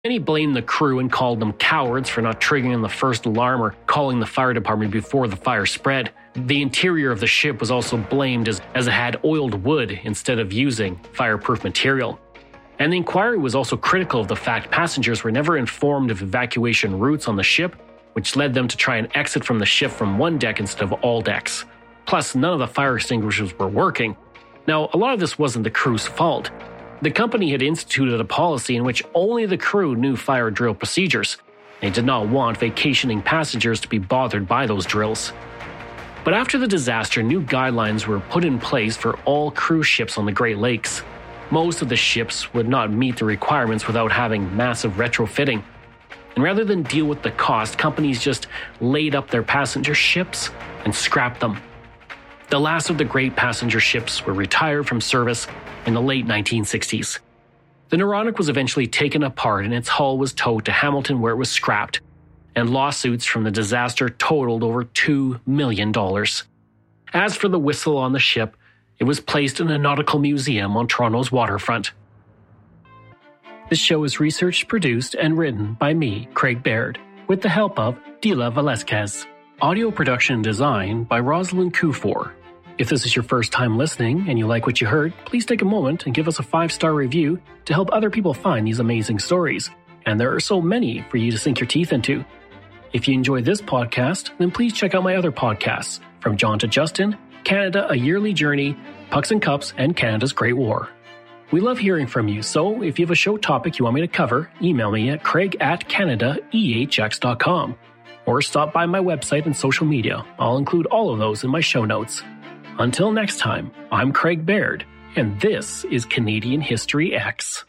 Many blamed the crew and called them cowards for not triggering the first alarm or calling the fire department before the fire spread. The interior of the ship was also blamed as it had oiled wood instead of using fireproof material. And the inquiry was also critical of the fact passengers were never informed of evacuation routes on the ship, which led them to try and exit from the ship from one deck instead of all decks. Plus, none of the fire extinguishers were working. Now, a lot of this wasn't the crew's fault. The company had instituted a policy in which only the crew knew fire drill procedures. They did not want vacationing passengers to be bothered by those drills. But after the disaster, new guidelines were put in place for all cruise ships on the Great Lakes. Most of the ships would not meet the requirements without having massive retrofitting. And rather than deal with the cost, companies just laid up their passenger ships and scrapped them. The last of the great passenger ships were retired from service in the late 1960s. The Noronic was eventually taken apart and its hull was towed to Hamilton where it was scrapped, and lawsuits from the disaster totaled over $2 million. As for the whistle on the ship, it was placed in a nautical museum on Toronto's waterfront. This show is researched, produced, and written by me, Craig Baird, with the help of Dila Velasquez. Audio production and design by Rosalind Kufor. If this is your first time listening and you like what you heard, please take a moment and give us a 5-star review to help other people find these amazing stories. And there are so many for you to sink your teeth into. If you enjoy this podcast, then please check out my other podcasts, From John to Justin, Canada, A Yearly Journey, Pucks and Cups, and Canada's Great War. We love hearing from you, so if you have a show topic you want me to cover, email me at craig@canadaehx.com. Or stop by my website and social media. I'll include all of those in my show notes. Until next time, I'm Craig Baird, and this is Canadian History X.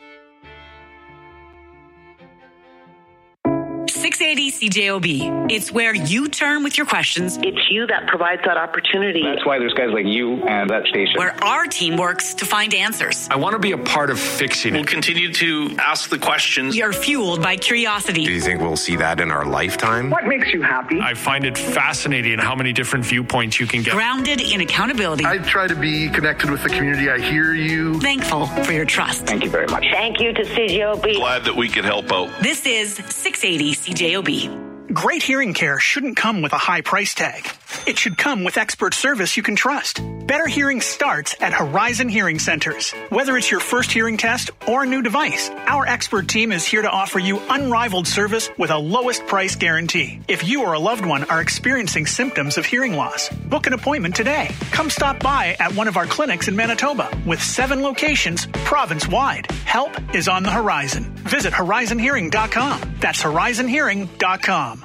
680 CJOB. It's where you turn with your questions. It's you that provides that opportunity. That's why there's guys like you and that station. Where our team works to find answers. I want to be a part of fixing it. We'll continue to ask the questions. You're fueled by curiosity. Do you think we'll see that in our lifetime? What makes you happy? I find it fascinating how many different viewpoints you can get. Grounded in accountability. I try to be connected with the community. I hear you. Thankful for your trust. Thank you very much. Thank you to CJOB. Glad that we could help out. This is 680 CJOB. Great hearing care shouldn't come with a high price tag. It should come with expert service you can trust. Better hearing starts at Horizon Hearing Centers. Whether it's your first hearing test or a new device, our expert team is here to offer you unrivaled service with a lowest price guarantee. If you or a loved one are experiencing symptoms of hearing loss, book an appointment today. Come stop by at one of our clinics in Manitoba with 7 locations province-wide. Help is on the horizon. Visit horizonhearing.com. That's horizonhearing.com.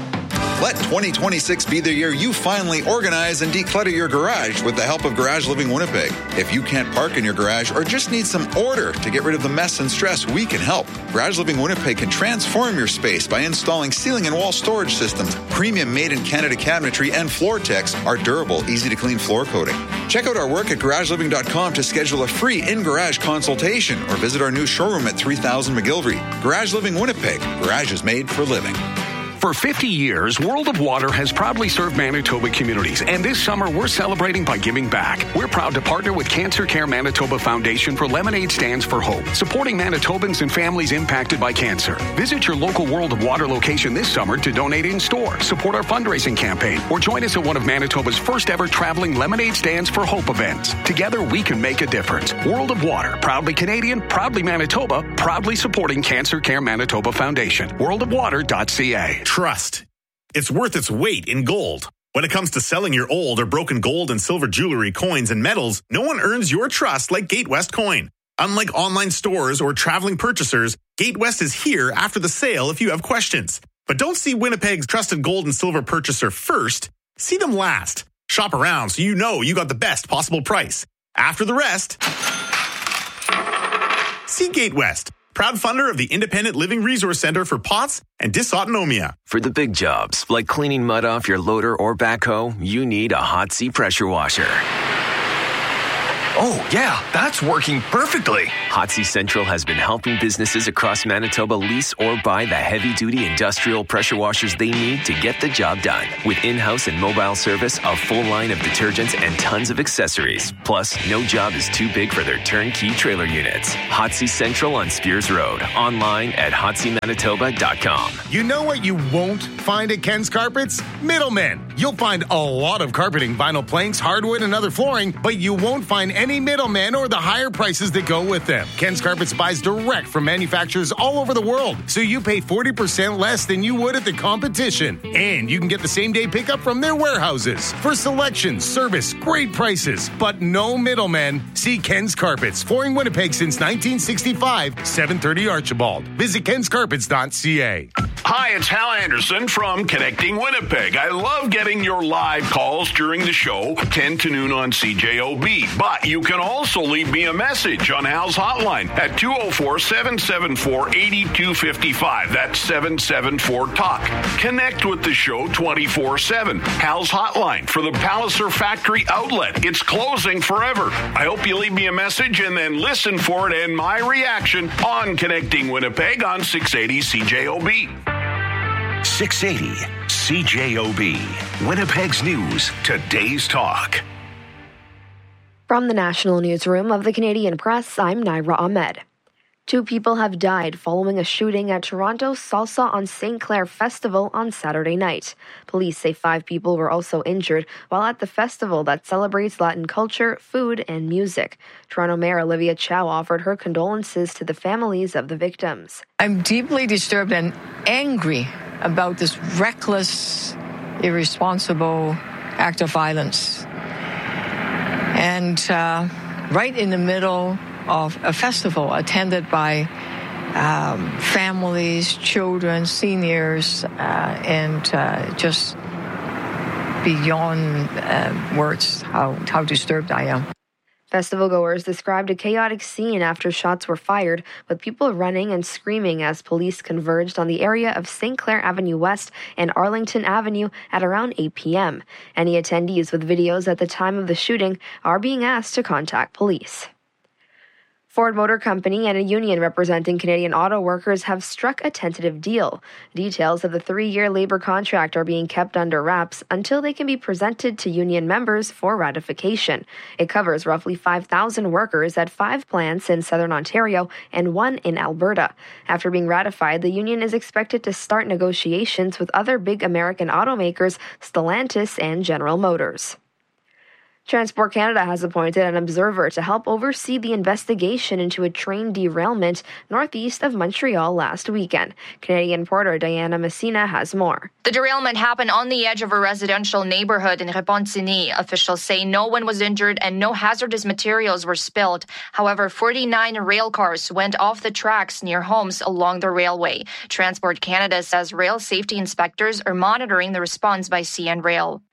Let 2026 be the year you finally organize and declutter your garage with the help of Garage Living Winnipeg. If you can't park in your garage or just need some order to get rid of the mess and stress, we can help. Garage Living Winnipeg can transform your space by installing ceiling and wall storage systems, premium made-in-Canada cabinetry, and Floor-Tex, our durable, easy-to-clean floor coating. Check out our work at garageliving.com to schedule a free in-garage consultation or visit our new showroom at 3000 McGilvery. Garage Living Winnipeg. Garage is made for living. For 50 years, World of Water has proudly served Manitoba communities, and this summer we're celebrating by giving back. We're proud to partner with Cancer Care Manitoba Foundation for Lemonade Stands for Hope, supporting Manitobans and families impacted by cancer. Visit your local World of Water location this summer to donate in store, support our fundraising campaign, or join us at one of Manitoba's first ever traveling Lemonade Stands for Hope events. Together we can make a difference. World of Water, proudly Canadian, proudly Manitoba, proudly supporting Cancer Care Manitoba Foundation. worldofwater.ca. Trust. It's worth its weight in gold. When it comes to selling your old or broken gold and silver jewelry, coins, and metals, no one earns your trust like Gatewest Coin. Unlike online stores or traveling purchasers, Gatewest is here after the sale if you have questions. But don't see Winnipeg's trusted gold and silver purchaser first. See them last. Shop around so you know you got the best possible price. After the rest, see Gatewest, proud funder of the Independent Living Resource Center for POTS and Dysautonomia. For the big jobs, like cleaning mud off your loader or backhoe, you need a Hot C pressure washer. Oh, yeah, that's working perfectly. Hotsy Central has been helping businesses across Manitoba lease or buy the heavy-duty industrial pressure washers they need to get the job done. With in-house and mobile service, a full line of detergents, and tons of accessories. Plus, no job is too big for their turnkey trailer units. Hotsy Central on Spears Road. Online at hotsymanitoba.com. You know what you won't find at Ken's Carpets? Middlemen. You'll find a lot of carpeting, vinyl planks, hardwood, and other flooring, but you won't find any middlemen or the higher prices that go with them. Ken's Carpets buys direct from manufacturers all over the world, so you pay 40% less than you would at the competition. And you can get the same-day pickup from their warehouses. For selection, service, great prices, but no middlemen. See Ken's Carpets, flooring Winnipeg since 1965, 730 Archibald. Visit kenscarpets.ca. Hi, it's Hal Anderson from Connecting Winnipeg. I love getting your live calls during the show, 10 to noon on CJOB. But you can also leave me a message on Hal's hotline at 204-774-8255. That's 774-TALK. Connect with the show 24/7. Hal's hotline for the Palliser Factory outlet. It's closing forever. I hope you leave me a message and then listen for it and my reaction on Connecting Winnipeg on 680 CJOB. 680 CJOB. Winnipeg's News, today's talk. From the National Newsroom of the Canadian Press, I'm Naira Ahmed. 2 people have died following a shooting at Toronto's Salsa on St. Clair Festival on Saturday night. Police say 5 people were also injured while at the festival that celebrates Latin culture, food, and music. Toronto Mayor Olivia Chow offered her condolences to the families of the victims. I'm deeply disturbed and angry about this reckless, irresponsible act of violence. And right in the middle of a festival attended by families, children, seniors, and just beyond words how disturbed I am. Festival goers described a chaotic scene after shots were fired, with people running and screaming as police converged on the area of St. Clair Avenue West and Arlington Avenue at around 8 p.m. Any attendees with videos at the time of the shooting are being asked to contact police. Ford Motor Company and a union representing Canadian auto workers have struck a tentative deal. Details of the 3-year labor contract are being kept under wraps until they can be presented to union members for ratification. It covers roughly 5,000 workers at 5 plants in southern Ontario and 1 in Alberta. After being ratified, the union is expected to start negotiations with other big American automakers, Stellantis and General Motors. Transport Canada has appointed an observer to help oversee the investigation into a train derailment northeast of Montreal last weekend. Canadian reporter Diana Messina has more. The derailment happened on the edge of a residential neighborhood in Repentigny. Officials say no one was injured and no hazardous materials were spilled. However, 49 rail cars went off the tracks near homes along the railway. Transport Canada says rail safety inspectors are monitoring the response by CN Rail.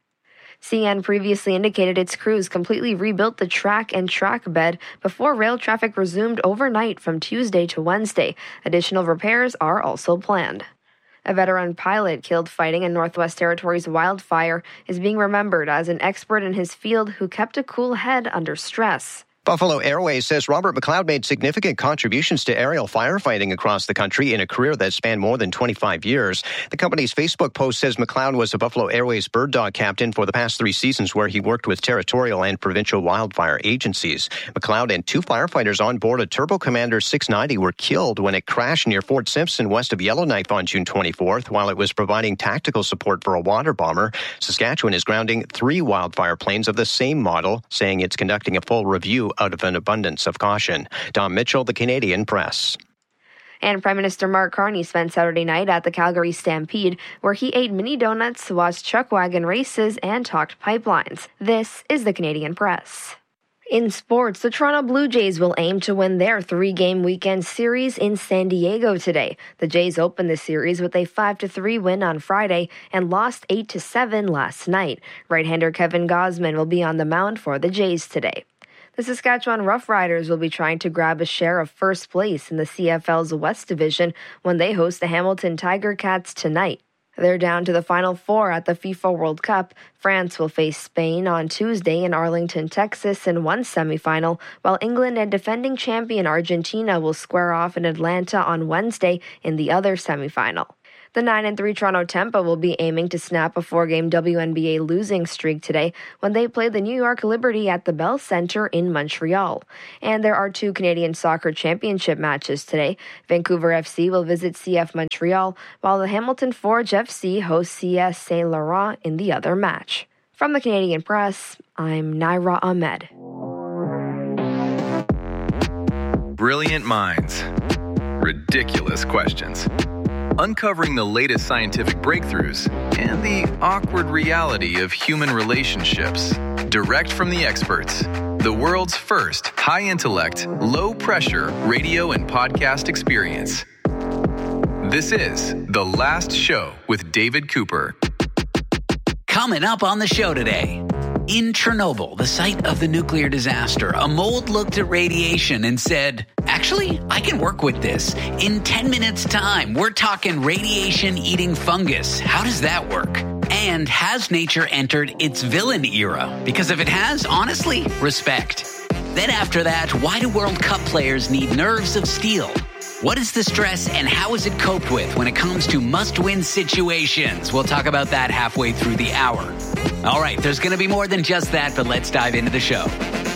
CN previously indicated its crews completely rebuilt the track and track bed before rail traffic resumed overnight from Tuesday to Wednesday. Additional repairs are also planned. A veteran pilot killed fighting in Northwest Territories wildfire is being remembered as an expert in his field who kept a cool head under stress. Buffalo Airways says Robert McLeod made significant contributions to aerial firefighting across the country in a career that spanned more than 25 years. The company's Facebook post says McLeod was a Buffalo Airways bird dog captain for the past 3 seasons where he worked with territorial and provincial wildfire agencies. McLeod and 2 firefighters on board a Turbo Commander 690 were killed when it crashed near Fort Simpson west of Yellowknife on June 24th while it was providing tactical support for a water bomber. Saskatchewan is grounding 3 wildfire planes of the same model, saying it's conducting a full review out of an abundance of caution. Don Mitchell, the Canadian Press. And Prime Minister Mark Carney spent Saturday night at the Calgary Stampede, where he ate mini donuts, watched chuck wagon races, and talked pipelines. This is the Canadian Press. In sports, the Toronto Blue Jays will aim to win their 3-game weekend series in San Diego today. The Jays opened the series with a 5-3 win on Friday and lost 8-7 last night. Right-hander Kevin Gausman will be on the mound for the Jays today. The Saskatchewan Roughriders will be trying to grab a share of first place in the CFL's West Division when they host the Hamilton Tiger Cats tonight. They're down to the Final Four at the FIFA World Cup. France will face Spain on Tuesday in Arlington, Texas in one semifinal, while England and defending champion Argentina will square off in Atlanta on Wednesday in the other semifinal. The 9-3 Toronto Tempa will be aiming to snap a 4-game WNBA losing streak today when they play the New York Liberty at the Bell Centre in Montreal. And there are 2 Canadian Soccer Championship matches today. Vancouver FC will visit CF Montreal, while the Hamilton Forge FC hosts CS Saint Laurent in the other match. From the Canadian Press, I'm Naira Ahmed. Brilliant minds. Ridiculous questions. Uncovering the latest scientific breakthroughs and the awkward reality of human relationships. Direct from the experts. The world's first high-intellect, low-pressure radio and podcast experience. This is The Last Show with David Cooper. Coming up on the show today. In Chernobyl, the site of the nuclear disaster, a mold looked at radiation and said, actually, I can work with this. In 10 minutes' time, we're talking radiation-eating fungus. How does that work? And has nature entered its villain era? Because if it has, honestly, respect. Then after that, why do World Cup players need nerves of steel? What is the stress and how is it coped with when it comes to must-win situations? We'll talk about that halfway through the hour. All right, there's going to be more than just that, but let's dive into the show.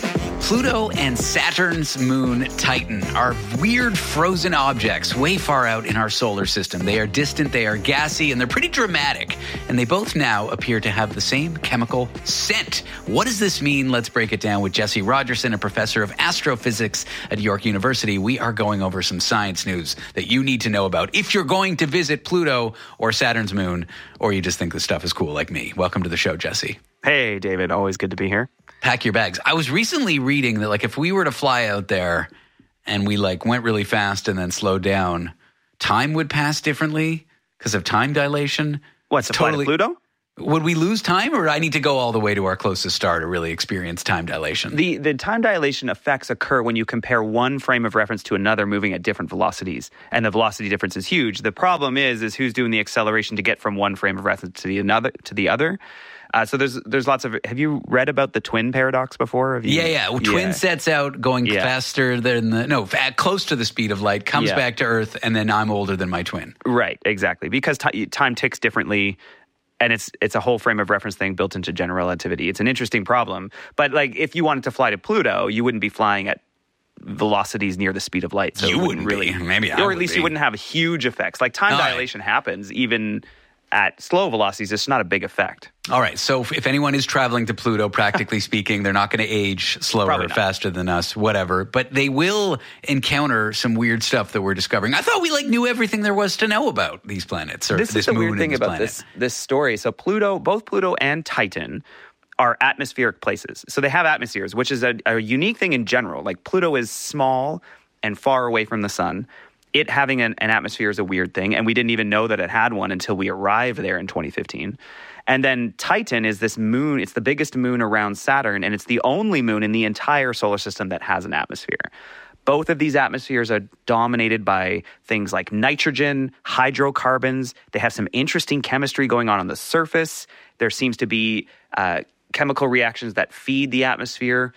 Pluto and Saturn's moon Titan are weird frozen objects way far out in our solar system. They are distant, they are gassy, and they're pretty dramatic. And they both now appear to have the same chemical scent. What does this mean? Let's break it down with Jesse Rogerson, a professor of astrophysics at York University. We are going over some science news that you need to know about if you're going to visit Pluto or Saturn's moon, or you just think this stuff is cool like me. Welcome to the show, Jesse. Hey, David. Always good to be here. Pack your bags. I was recently reading that, like, if we were to fly out there and we, like, went really fast and then slowed down, time would pass differently because of time dilation. What's to fly to Pluto? Would we lose time, or do I need to go all the way to our closest star to really experience time dilation? The time dilation effects occur when you compare one frame of reference to another moving at different velocities, and the velocity difference is huge. The problem is who's doing the acceleration to get from one frame of reference to the other. So there's lots of. Have you read about the twin paradox before? Yeah. Twin sets out going faster than close to the speed of light, comes back to Earth, and then I'm older than my twin. Right, exactly, because time ticks differently. And it's a whole frame of reference thing built into general relativity. It's an interesting problem. But like, if you wanted to fly to Pluto, you wouldn't be flying at velocities near the speed of light. So you wouldn't really, maybe, or at least you wouldn't have huge effects. Like time dilation happens even at slow velocities. It's not a big effect. All right. So if anyone is traveling to Pluto, practically speaking, they're not going to age slower or faster than us, whatever. But they will encounter some weird stuff that we're discovering. I thought we knew everything there was to know about these planets. Or this is the weird thing about this story. So both Pluto and Titan are atmospheric places. So they have atmospheres, which is a unique thing in general. Like Pluto is small and far away from the sun. It having an atmosphere is a weird thing, and we didn't even know that it had one until we arrived there in 2015. And then Titan is this moon. It's the biggest moon around Saturn, and it's the only moon in the entire solar system that has an atmosphere. Both of these atmospheres are dominated by things like nitrogen, hydrocarbons. They have some interesting chemistry going on the surface. There seems to be chemical reactions that feed the atmosphere.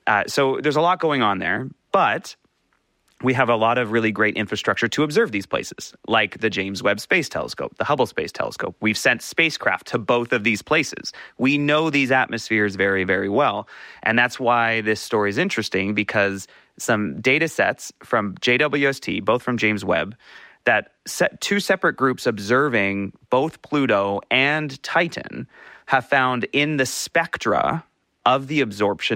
So there's a lot going on there, but we have a lot of really great infrastructure to observe these places, like the James Webb Space Telescope, the Hubble Space Telescope. We've sent spacecraft to both of these places. We know these atmospheres very, very well. And that's why this story is interesting, because some data sets from JWST, both from James Webb, that set two separate groups observing both Pluto and Titan have found in the spectra of the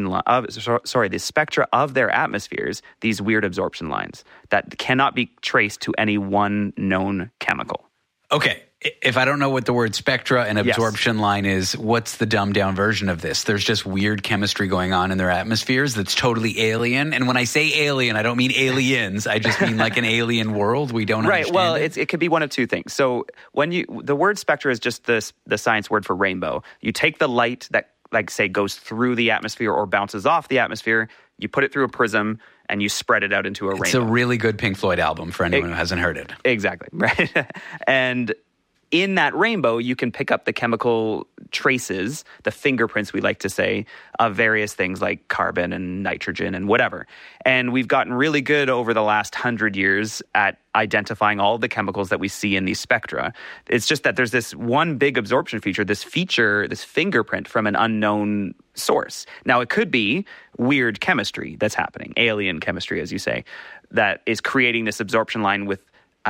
the spectra of their atmospheres, these weird absorption lines that cannot be traced to any one known chemical. Okay. If I don't know what the word spectra and absorption line is, what's the dumbed down version of this? There's just weird chemistry going on in their atmospheres that's totally alien. And when I say alien, I don't mean aliens. I just mean like an alien world. We don't understand. Right. Well, it could be one of two things. So the word spectra is just the science word for rainbow. You take the light that, like, say, goes through the atmosphere or bounces off the atmosphere, you put it through a prism, and you spread it out into a rainbow. It's a really good Pink Floyd album for anyone who hasn't heard it. Exactly, right? And in that rainbow, you can pick up the chemical traces, the fingerprints, we like to say, of various things like carbon and nitrogen and whatever. And we've gotten really good over the last 100 years at identifying all the chemicals that we see in these spectra. It's just that there's this one big absorption feature, this fingerprint from an unknown source. Now, it could be weird chemistry that's happening, alien chemistry, as you say, that is creating this absorption line with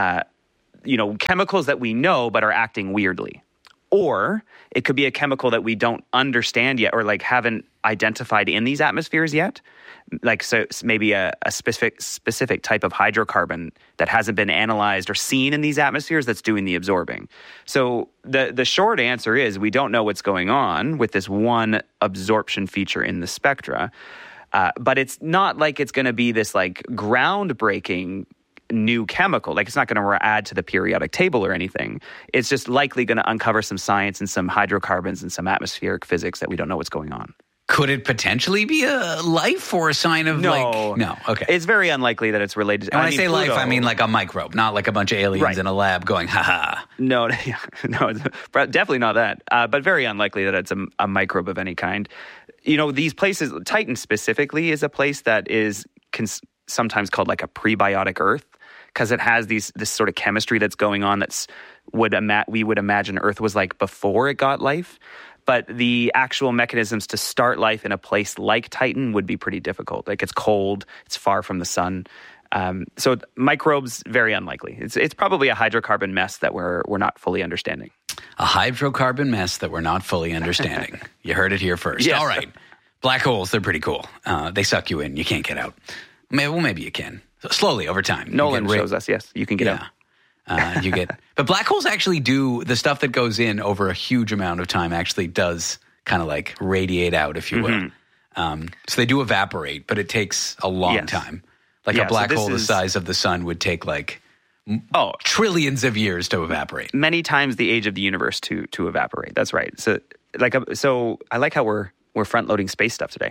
chemicals that we know but are acting weirdly. Or it could be a chemical that we don't understand yet or like haven't identified in these atmospheres yet. Like so maybe a specific type of hydrocarbon that hasn't been analyzed or seen in these atmospheres that's doing the absorbing. So the short answer is we don't know what's going on with this one absorption feature in the spectra. But it's not like it's going to be this like groundbreaking new chemical. Like it's not going to add to the periodic table or anything. It's just likely going to uncover some science and some hydrocarbons and some atmospheric physics that we don't know what's going on. Could it potentially be a life or a sign of No, okay. It's very unlikely that it's related. And when I say Pluto, life, I mean like a microbe, not like a bunch of aliens in a lab going, ha-ha. No, definitely not that. But very unlikely that it's a microbe of any kind. These places, Titan specifically is a place that is sometimes called like a prebiotic Earth because it has this sort of chemistry that's going on we would imagine Earth was like before it got life. But the actual mechanisms to start life in a place like Titan would be pretty difficult. Like it's cold, it's far from the sun. So microbes, very unlikely. It's probably a hydrocarbon mess that we're not fully understanding. A hydrocarbon mess that we're not fully understanding. You heard it here first. Yes. All right. Black holes, they're pretty cool. They suck you in. You can't get out. Maybe you can. So slowly over time. Nolan shows us, yes, you can get out. But black holes actually do, the stuff that goes in over a huge amount of time actually does kind of like radiate out, if you will. So they do evaporate, but it takes a long time. Like a black hole the size of the sun would take like trillions of years to evaporate. Many times the age of the universe to evaporate. That's right. So I like how we're front loading space stuff today.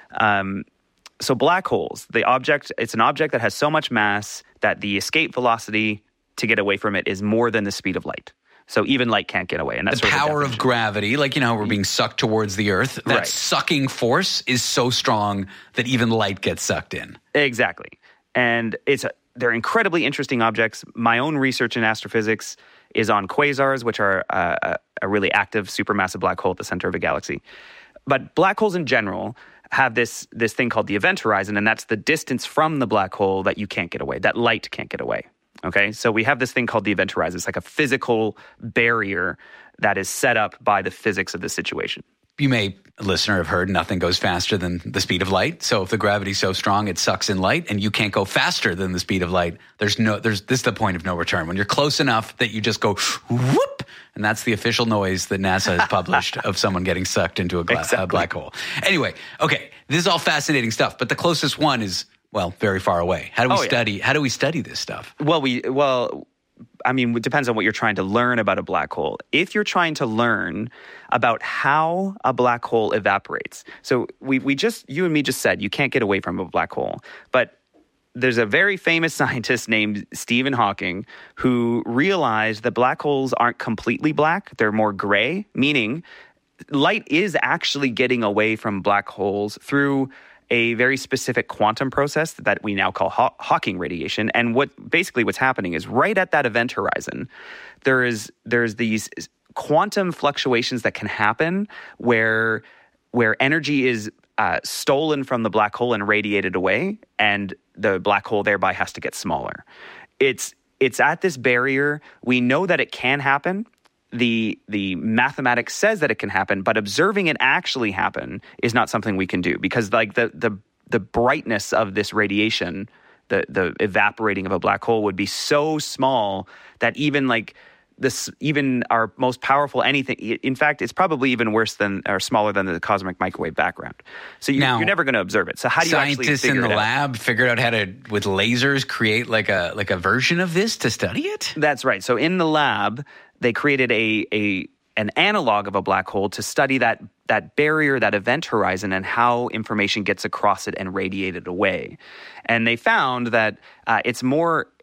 So black holes, it's an object that has so much mass that the escape velocity to get away from it is more than the speed of light. So even light can't get away. And that's the power of gravity, like, we're being sucked towards the Earth. That sucking force is so strong that even light gets sucked in. Exactly. And they're incredibly interesting objects. My own research in astrophysics is on quasars, which are a really active supermassive black hole at the center of a galaxy. But black holes in general have this thing called the event horizon, and that's the distance from the black hole that you can't get away, that light can't get away. Okay, so we have this thing called the event horizon. It's like a physical barrier that is set up by the physics of the situation. You may, listener, have heard nothing goes faster than the speed of light. So if the gravity's so strong it sucks in light and you can't go faster than the speed of light, this is the point of no return. When you're close enough that you just go whoop, and that's the official noise that NASA has published of someone getting sucked into a black hole. Anyway, okay, this is all fascinating stuff, but the closest one is, very far away. How do we study this stuff? It depends on what you're trying to learn about a black hole. If you're trying to learn about how a black hole evaporates, so you and me just said you can't get away from a black hole, but there's a very famous scientist named Stephen Hawking who realized that black holes aren't completely black, they're more gray, meaning light is actually getting away from black holes through a very specific quantum process that we now call Hawking radiation. And what's happening is right at that event horizon, there's these quantum fluctuations that can happen where energy is stolen from the black hole and radiated away, and the black hole thereby has to get smaller. It's at this barrier. We know that it can happen. The mathematics says that it can happen, but observing it actually happen is not something we can do because like the brightness of this radiation, the evaporating of a black hole would be so small that even our most powerful anything, in fact, it's probably even worse than or smaller than the cosmic microwave background. So you're never going to observe it. So how do you actually figure it out? Scientists in the lab figured out how to, with lasers, create like a version of this to study it? That's right. So in the lab, they created an analog of a black hole to study that barrier, that event horizon, and how information gets across it and radiated away. And they found that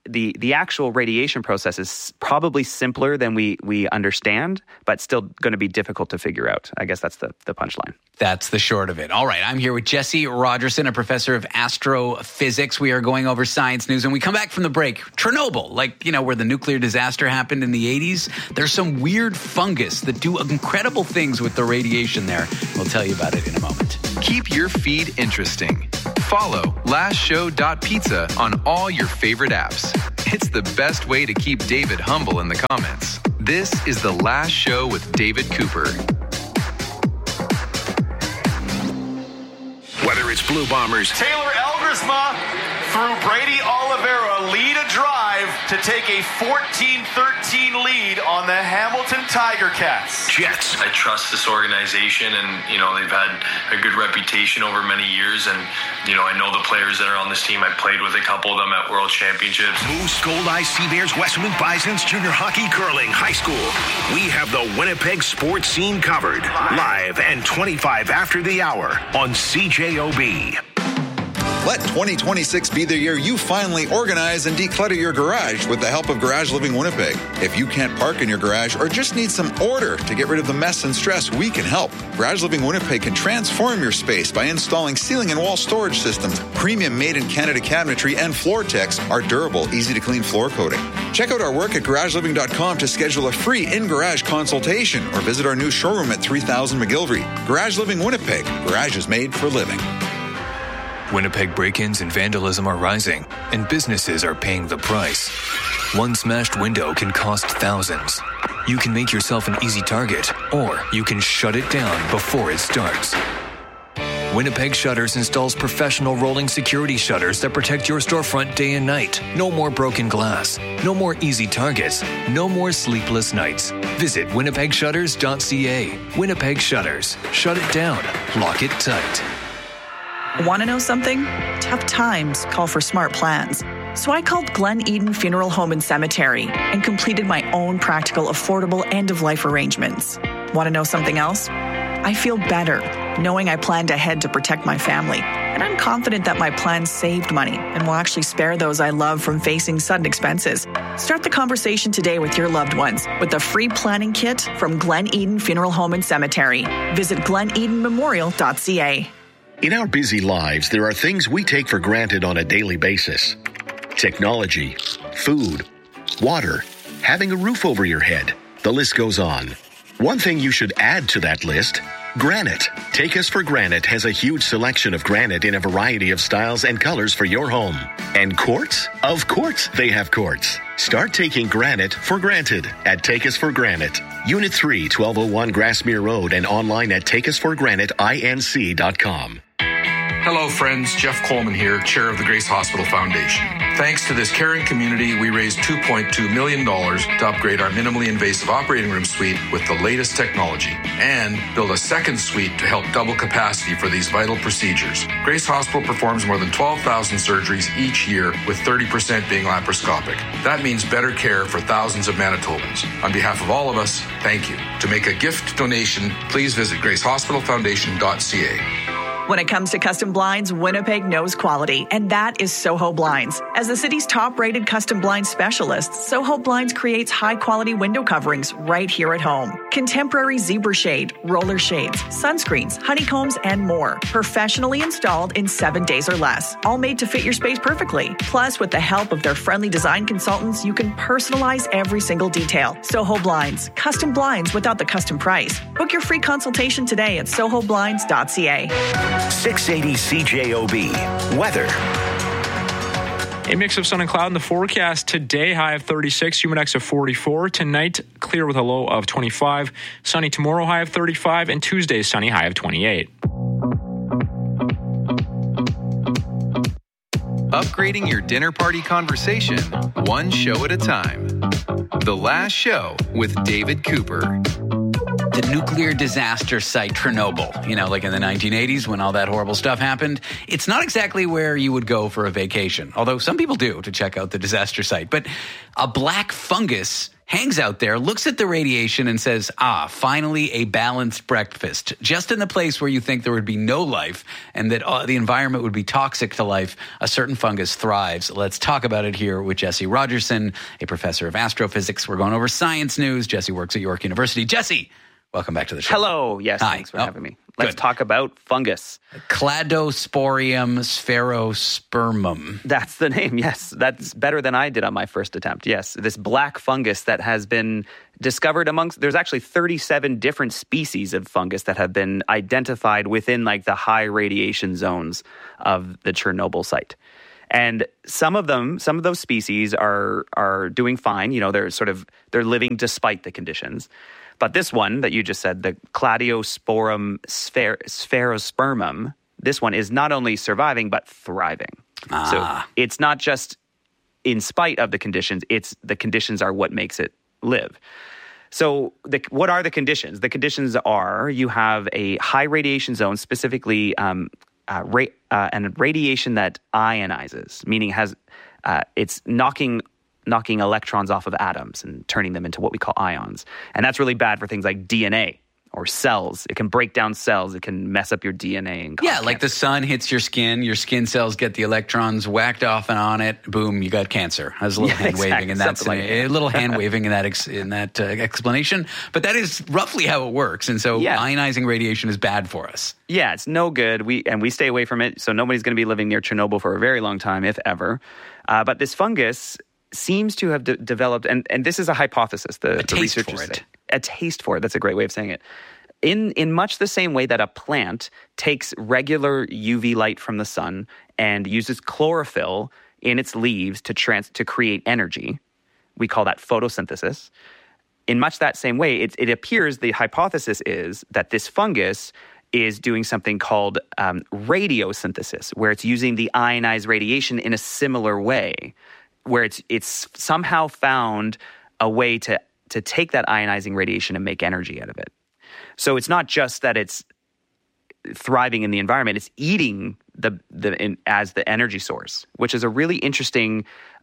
the actual radiation process is probably simpler than we understand, but still going to be difficult to figure out. I guess that's the punchline. That's the short of it. All right, I'm here with Jesse Rogerson, a professor of astrophysics. We are going over science news. When we come back from the break, Chernobyl, where the nuclear disaster happened in the 80s, there's some weird fungus that do incredible things with the radiation there. We'll tell you about it in a moment. Keep your feed interesting. Follow lastshow.pizza on all your favorite apps. It's the best way to keep David humble in the comments. This is The Last Show with David Cooper. Whether it's Blue Bombers, Taylor Elgersma through Brady Oliveira lead a drive to take a 14-13 lead on the Hamilton Tiger Cats. Jets. I trust this organization, and they've had a good reputation over many years, and I know the players that are on this team. I played with a couple of them at World Championships. Moose, Gold-Eye, Seabears, Westwood Bisons, Junior Hockey, Curling, High School. We have the Winnipeg sports scene covered. Live and 25 after the hour on CJOB. Let 2026 be the year you finally organize and declutter your garage with the help of Garage Living Winnipeg. If you can't park in your garage or just need some order to get rid of the mess and stress, we can help. Garage Living Winnipeg can transform your space by installing ceiling and wall storage systems, premium made-in-Canada cabinetry, and floor techs, our durable, easy-to-clean floor coating. Check out our work at garageliving.com to schedule a free in-garage consultation or visit our new showroom at 3000 McGillivray. Garage Living Winnipeg. Garage is made for living. Winnipeg break-ins and vandalism are rising, and businesses are paying the price. One smashed window can cost thousands. You can make yourself an easy target, or you can shut it down before it starts. Winnipeg Shutters installs professional rolling security shutters that protect your storefront day and night. No more broken glass. No more easy targets. No more sleepless nights. Visit winnipegshutters.ca. Winnipeg Shutters. Shut it down. Lock it tight. Want to know something? Tough times call for smart plans. So I called Glen Eden Funeral Home and Cemetery and completed my own practical, affordable end-of-life arrangements. Want to know something else? I feel better knowing I planned ahead to protect my family. And I'm confident that my plan saved money and will actually spare those I love from facing sudden expenses. Start the conversation today with your loved ones with a free planning kit from Glen Eden Funeral Home and Cemetery. Visit glenedenmemorial.ca. In our busy lives, there are things we take for granted on a daily basis. Technology, food, water, having a roof over your head. The list goes on. One thing you should add to that list, granite. Take Us for Granite has a huge selection of granite in a variety of styles and colors for your home. And quartz? Of course they have quartz. Start taking granite for granted at Take Us for Granite. Unit 3, 1201 Grassmere Road, and online at takeusforgranitinc.com. Hello, friends. Jeff Coleman here, chair of the Grace Hospital Foundation. Thanks to this caring community, we raised $2.2 million to upgrade our minimally invasive operating room suite with the latest technology and build a second suite to help double capacity for these vital procedures. Grace Hospital performs more than 12,000 surgeries each year, with 30% being laparoscopic. That means better care for thousands of Manitobans. On behalf of all of us, thank you. To make a gift donation, please visit gracehospitalfoundation.ca. When it comes to custom blinds, Winnipeg knows quality, and that is Soho Blinds. As the city's top-rated custom blinds specialist, Soho Blinds creates high-quality window coverings right here at home. Contemporary zebra shade, roller shades, sunscreens, honeycombs, and more. Professionally installed in 7 days or less. All made to fit your space perfectly. Plus, with the help of their friendly design consultants, you can personalize every single detail. Soho Blinds. Custom blinds without the custom price. Book your free consultation today at sohoblinds.ca. 680 CJOB. Weather. A mix of sun and cloud in the forecast today. High of 36, humid index of 44. Tonight, clear with a low of 25. Sunny tomorrow, high of 35. And Tuesday, sunny, high of 28. Upgrading your dinner party conversation, one show at a time. The Last Show with David Cooper. The nuclear disaster site, Chernobyl, like in the 1980s when all that horrible stuff happened. It's not exactly where you would go for a vacation, although some people do to check out the disaster site. But a black fungus hangs out there, looks at the radiation and says, finally a balanced breakfast. Just in the place where you think there would be no life and that the environment would be toxic to life, a certain fungus thrives. Let's talk about it here with Jesse Rogerson, a professor of astrophysics. We're going over science news. Jesse works at York University. Jesse, welcome back to the show. Hello. Yes, Hi. Thanks for having me. Let's talk about fungus. Cladosporium sphaerospermum. That's the name, yes. That's better than I did on my first attempt, yes. This black fungus that has been discovered there's actually 37 different species of fungus that have been identified within like the high radiation zones of the Chernobyl site. And some of those species are doing fine. You know, they're living despite the conditions. But this one that you just said, the Cladiosporum sphaerospermum, this one is not only surviving, but thriving. So it's not just in spite of the conditions, the conditions are what makes it live. So what are the conditions? The conditions are you have a high radiation zone, specifically and radiation that ionizes, meaning it's knocking electrons off of atoms and turning them into what we call ions. And that's really bad for things like DNA or cells. It can break down cells. It can mess up your DNA. And cause like the sun hits your skin cells get the electrons whacked off and on it. Boom, you got cancer. There's a little hand waving in that. A little hand waving in that explanation. But that is roughly how it works. And so ionizing radiation is bad for us. Yeah, it's no good. We stay away from it. So nobody's going to be living near Chernobyl for a very long time, if ever. But this fungus seems to have developed, and this is a hypothesis. The researchers say a taste for it. That's a great way of saying it. In much the same way that a plant takes regular UV light from the sun and uses chlorophyll in its leaves to create energy, we call that photosynthesis. In much that same way, it appears the hypothesis is that this fungus is doing something called radiosynthesis, where it's using the ionized radiation in a similar way, where it's somehow found a way to take that ionizing radiation and make energy out of it. So it's not just that it's thriving in the environment, it's eating as the energy source, which is a really interesting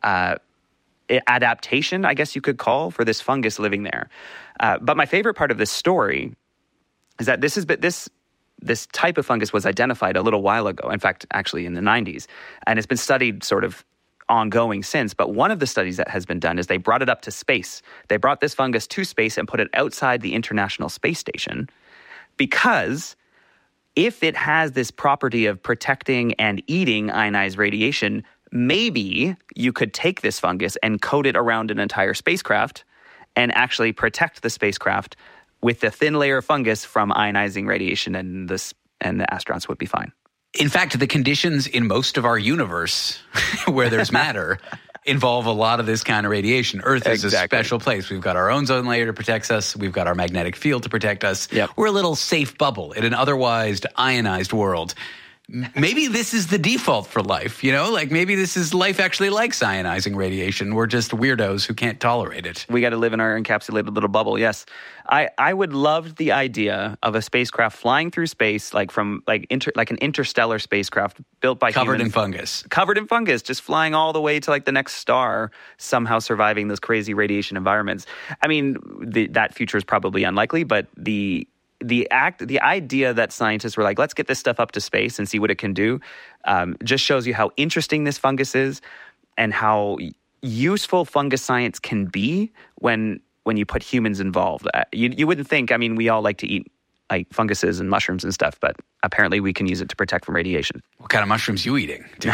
adaptation, I guess you could call, for this fungus living there. But my favorite part of this story is that this type of fungus was identified a little while ago, in fact, actually in the 90s, and it's been studied sort of ongoing since. But one of the studies that has been done is they brought it up to space. They brought this fungus to space and put it outside the International Space Station, because if it has this property of protecting and eating ionized radiation, maybe you could take this fungus and coat it around an entire spacecraft and actually protect the spacecraft with the thin layer of fungus from ionizing radiation, and the astronauts would be fine. In fact, the conditions in most of our universe where there's matter involve a lot of this kind of radiation. Earth is a special place. We've got our ozone layer to protect us. We've got our magnetic field to protect us. Yep. We're a little safe bubble in an otherwise ionized world. Maybe this is the default for life, like maybe this is life actually likes ionizing radiation. We're just weirdos who can't tolerate it. We got to live in our encapsulated little bubble. Yes. I would love the idea of a spacecraft flying through space, like from an interstellar spacecraft built by covered humans. Covered in fungus, just flying all the way to like the next star, somehow surviving those crazy radiation environments. I mean, that future is probably unlikely, but the idea that scientists were like, let's get this stuff up to space and see what it can do, just shows you how interesting this fungus is and how useful fungus science can be when you put humans involved. You wouldn't think, I mean, we all like to eat like funguses and mushrooms and stuff, but apparently we can use it to protect from radiation. What kind of mushrooms you eating, dude?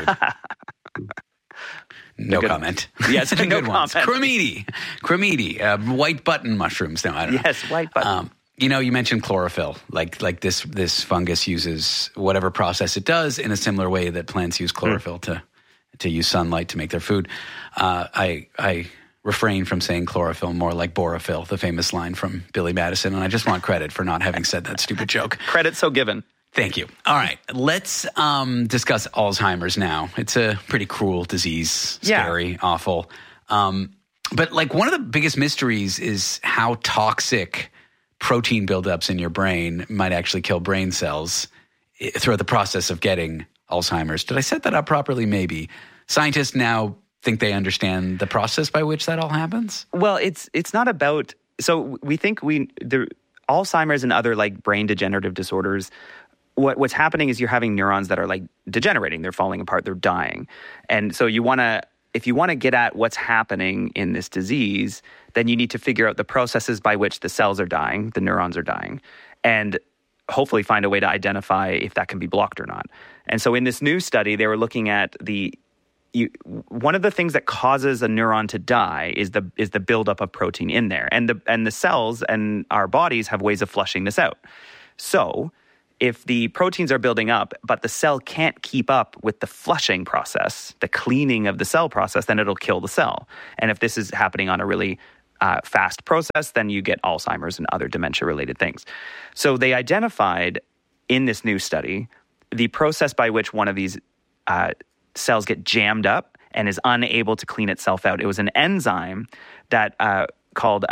No comment. Yes, no good ones. Cremini, white button mushrooms. No, I don't know. Yes, white button. You mentioned chlorophyll. Like this fungus uses whatever process it does in a similar way that plants use chlorophyll to use sunlight to make their food. I refrain from saying chlorophyll, more like borophyll, the famous line from Billy Madison, and I just want credit for not having said that stupid joke. Credit so given. Thank you. All right, let's discuss Alzheimer's now. It's a pretty cruel disease, scary, awful. But like one of the biggest mysteries is how toxic protein buildups in your brain might actually kill brain cells throughout the process of getting Alzheimer's. Did I set that up properly? Maybe. Scientists now think they understand the process by which that all happens? Well, it's not about. So we think the Alzheimer's and other like brain degenerative disorders. What's happening is you're having neurons that are like degenerating. They're falling apart. They're dying. And so if you want to get at what's happening in this disease, then you need to figure out the processes by which the cells are dying, the neurons are dying, and hopefully find a way to identify if that can be blocked or not. And so in this new study, they were looking at one of the things that causes a neuron to die is the buildup of protein in there. And the cells and our bodies have ways of flushing this out. So if the proteins are building up, but the cell can't keep up with the flushing process, the cleaning of the cell process, then it'll kill the cell. And if this is happening on a really fast process, then you get Alzheimer's and other dementia-related things. So they identified in this new study the process by which one of these cells get jammed up and is unable to clean itself out. It was an enzyme that called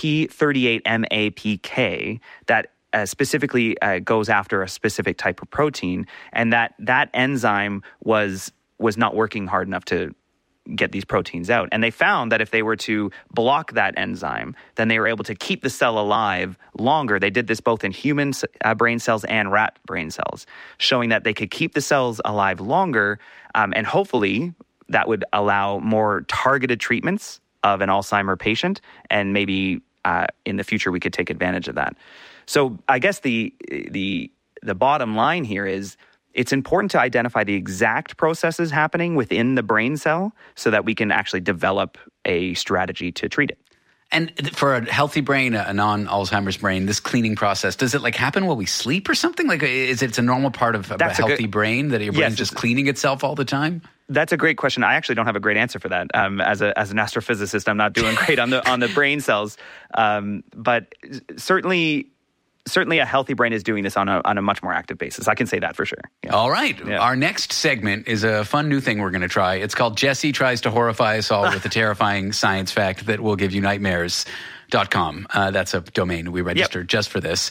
P38MAPK that specifically goes after a specific type of protein, and that enzyme was not working hard enough to get these proteins out. And they found that if they were to block that enzyme, then they were able to keep the cell alive longer. They did this both in human brain cells and rat brain cells, showing that they could keep the cells alive longer, and hopefully that would allow more targeted treatments of an Alzheimer patient, and maybe in the future we could take advantage of that. So I guess the bottom line here is it's important to identify the exact processes happening within the brain cell so that we can actually develop a strategy to treat it. And for a healthy brain, a non-Alzheimer's brain, this cleaning process, does it like happen while we sleep or something? Like, it's a normal part of a healthy brain that your brain's just cleaning itself all the time? That's a great question. I actually don't have a great answer for that. As an astrophysicist, I'm not doing great on the brain cells, but certainly a healthy brain is doing this on a much more active basis. I can say that for sure. Yeah. All right. Yeah. Our next segment is a fun new thing we're going to try. It's called Jesse Tries to Horrify Us All with a Terrifying Science Fact That Will Give You Nightmares.com. That's a domain we registered just for this.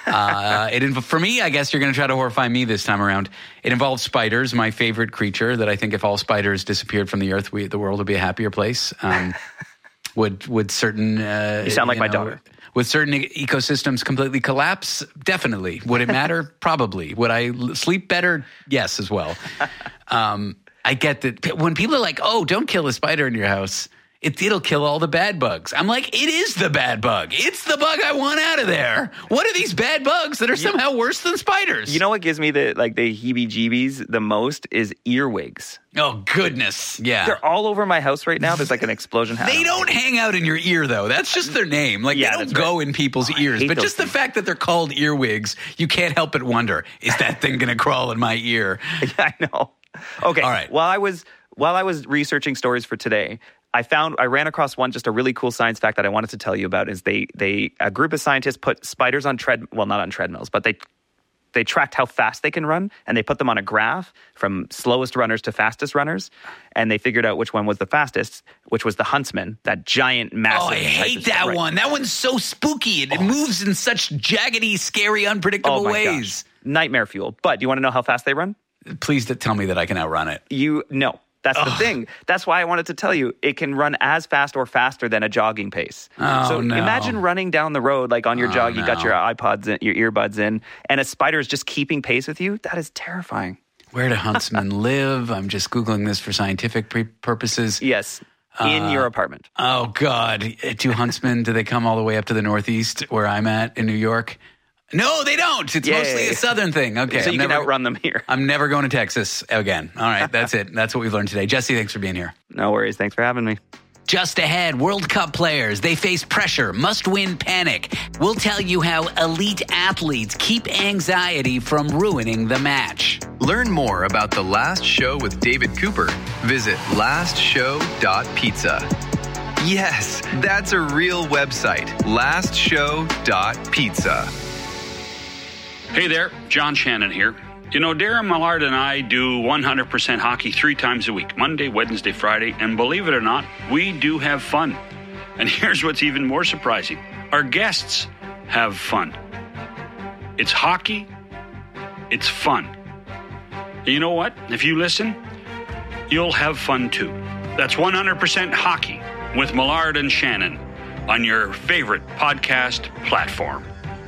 For me, I guess you're going to try to horrify me this time around. It involves spiders, my favorite creature that I think if all spiders disappeared from the earth, the world would be a happier place. Would certain... you sound like my daughter. Would certain ecosystems completely collapse? Definitely. Would it matter? Probably. Would I sleep better? Yes, as well. I get that when people are like, oh, don't kill a spider in your house, it'll kill all the bad bugs. I'm like, it is the bad bug. It's the bug I want out of there. What are these bad bugs that are somehow worse than spiders? You know what gives me the heebie-jeebies the most is earwigs. Oh, goodness. Yeah. They're all over my house right now. There's like an explosion happening. They don't hang out in your ear, though. That's just their name. Like, they don't go in people's ears. But just the fact that they're called earwigs, you can't help but wonder, is that thing going to crawl in my ear? Yeah, I know. Okay. All right. While I was researching stories for today, I ran across a really cool science fact that I wanted to tell you about. Is a group of scientists put spiders on not on treadmills, but they tracked how fast they can run, and they put them on a graph from slowest runners to fastest runners, and they figured out which one was the fastest, which was the huntsman, that giant, massive... Oh, I hate that one. That one's so spooky, and it moves in such jaggedy, scary, unpredictable ways. Gosh. Nightmare fuel. But do you want to know how fast they run? Please tell me that I can outrun it. No. That's the thing. That's why I wanted to tell you it can run as fast or faster than a jogging pace. So imagine running down the road like on your jog. You got your iPods in, your earbuds in, and a spider is just keeping pace with you. That is terrifying. Where do huntsmen live? I'm just Googling this for scientific purposes. Yes, in your apartment. Oh, God. Do huntsmen, do they come all the way up to the Northeast where I'm at in New York? No, they don't. It's mostly a southern thing. Okay. So you can outrun them here. I'm never going to Texas again. All right, that's it. That's what we've learned today. Jesse, thanks for being here. No worries. Thanks for having me. Just ahead, World Cup players. They face pressure, must-win panic. We'll tell you how elite athletes keep anxiety from ruining the match. Learn more about The Last Show with David Cooper. Visit lastshow.pizza. Yes, that's a real website. lastshow.pizza. Hey there, John Shannon here. You know, Darren Millard and I do 100% hockey 3 times a week, Monday, Wednesday, Friday, and believe it or not, we do have fun. And here's what's even more surprising. Our guests have fun. It's hockey. It's fun. And you know what? If you listen, you'll have fun too. That's 100% Hockey with Millard and Shannon on your favorite podcast platform.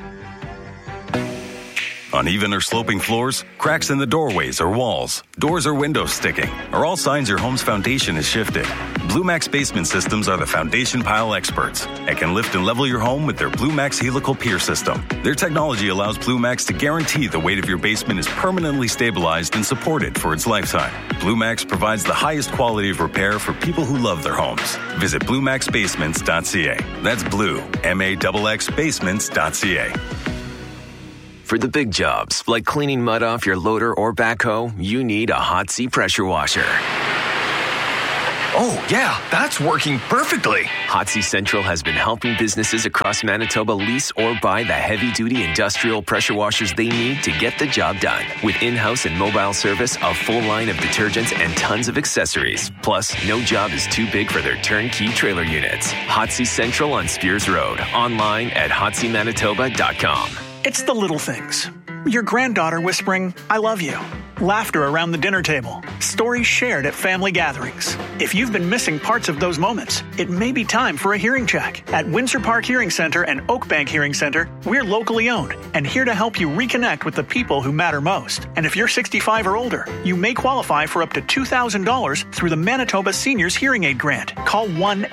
Uneven or sloping floors, cracks in the doorways or walls, doors or windows sticking are all signs your home's foundation is shifted. Blue Max Basement Systems are the foundation pile experts and can lift and level your home with their Blue Max Helical Pier System. Their technology allows Blue Max to guarantee the weight of your basement is permanently stabilized and supported for its lifetime. Blue Max provides the highest quality of repair for people who love their homes. Visit BlueMaxBasements.ca. That's Blue, MAXX Basements.ca. For the big jobs, like cleaning mud off your loader or backhoe, you need a Hotsy pressure washer. Oh, yeah, that's working perfectly. Hotsy Central has been helping businesses across Manitoba lease or buy the heavy-duty industrial pressure washers they need to get the job done. With in-house and mobile service, a full line of detergents, and tons of accessories. Plus, no job is too big for their turnkey trailer units. Hotsy Central on Spears Road. Online at hotsymanitoba.com. It's the little things. Your granddaughter whispering, "I love you." Laughter around the dinner table. Stories shared at family gatherings. If you've been missing parts of those moments, it may be time for a hearing check. At Windsor Park Hearing Center and Oakbank Hearing Center, we're locally owned and here to help you reconnect with the people who matter most. And if you're 65 or older, you may qualify for up to $2,000 through the Manitoba Seniors Hearing Aid Grant. Call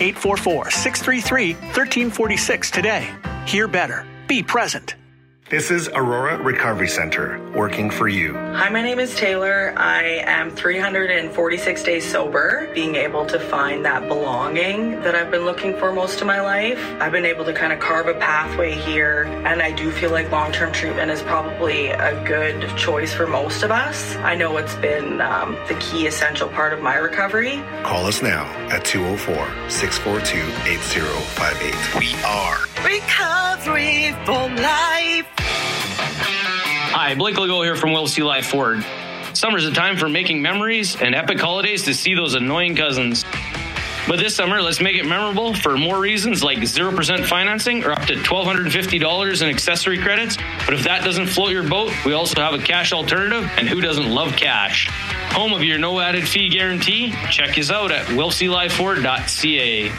1-844-633-1346 today. Hear better. Be present. This is Aurora Recovery Center, working for you. Hi, my name is Taylor. I am 346 days sober, being able to find that belonging that I've been looking for most of my life. I've been able to kind of carve a pathway here, and I do feel like long-term treatment is probably a good choice for most of us. I know it's been the key essential part of my recovery. Call us now at 204-642-8058. We are Recovery for Life. Hi, Blake Legault here from Will C. Life Ford. Summer's a time for making memories and epic holidays to see those annoying cousins. But this summer, let's make it memorable for more reasons like 0% financing or up to $1,250 in accessory credits. But if that doesn't float your boat, we also have a cash alternative, and who doesn't love cash? Home of your no added fee guarantee? Check us out at willclifeford.ca.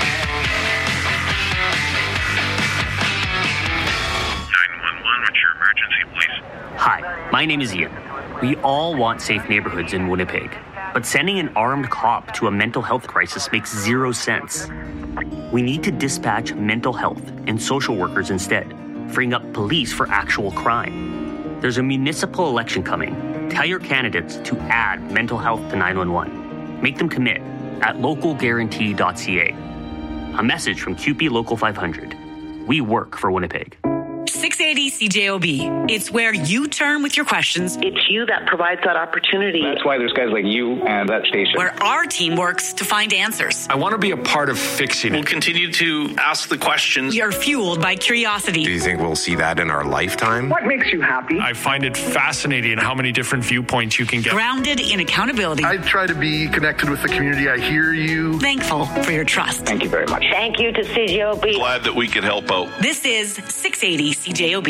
Hi, my name is Ian. We all want safe neighborhoods in Winnipeg, but sending an armed cop to a mental health crisis makes zero sense. We need to dispatch mental health and social workers instead, freeing up police for actual crime. There's a municipal election coming. Tell your candidates to add mental health to 911. Make them commit at localguarantee.ca. A message from CUPE Local 500. We work for Winnipeg. 680 CJOB. It's where you turn with your questions. It's you that provides that opportunity. That's why there's guys like you and that station. Where our team works to find answers. I want to be a part of fixing it. We'll continue to ask the questions. You're fueled by curiosity. Do you think we'll see that in our lifetime? What makes you happy? I find it fascinating how many different viewpoints you can get. Grounded in accountability. I try to be connected with the community. I hear you. Thankful for your trust. Thank you very much. Thank you to CJOB. Glad that we could help out. This is 680 CJOB.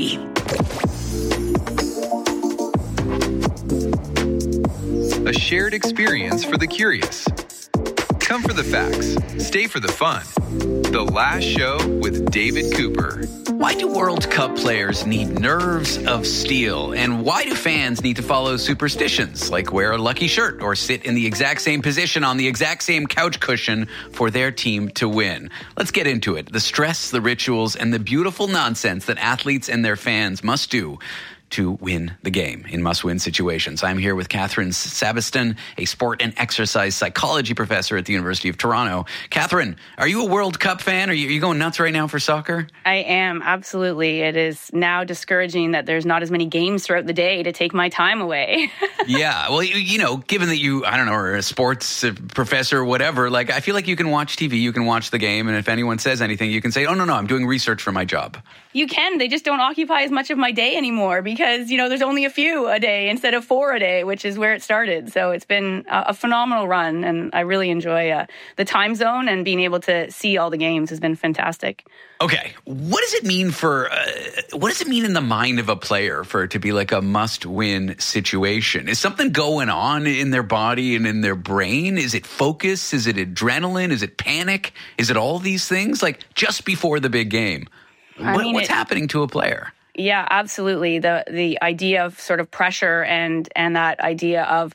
A shared experience for the curious. Come for the facts, stay for the fun. The Last Show with David Cooper. Why do World Cup players need nerves of steel? And why do fans need to follow superstitions like wear a lucky shirt or sit in the exact same position on the exact same couch cushion for their team to win? Let's get into it. The stress, the rituals, and the beautiful nonsense that athletes and their fans must do to win the game in must-win situations. I'm here with Catherine Sabiston, a sport and exercise psychology professor at the University of Toronto. Catherine, are you a World Cup fan? Are you going nuts right now for soccer? I am, absolutely. It is now discouraging that there's not as many games throughout the day to take my time away. Yeah, well, you know, given that you, I don't know, are a sports professor or whatever, like, I feel like you can watch TV, you can watch the game, and if anyone says anything, you can say, oh, no, I'm doing research for my job. You can. They just don't occupy as much of my day anymore because because, there's only a few a day instead of 4 a day, which is where it started. So it's been a phenomenal run, and I really enjoy the time zone, and being able to see all the games has been fantastic. Okay, what does it mean in the mind of a player for it to be like a must-win situation? Is something going on in their body and in their brain? Is it focus? Is it adrenaline? Is it panic? Is it all these things? Like just before the big game, what's happening to a player? Yeah, absolutely. The idea of sort of pressure and that idea of,